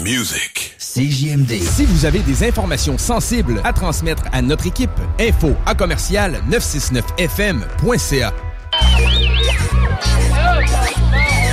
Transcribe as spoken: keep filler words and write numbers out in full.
music. C J M D. Si vous avez des informations sensibles à transmettre à notre équipe, info à commercial neuf cent soixante-neuf F M point C A.